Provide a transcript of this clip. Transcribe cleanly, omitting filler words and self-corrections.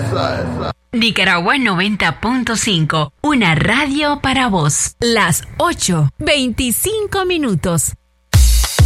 Nicaragua 90.5, una radio para vos. Las 8:25.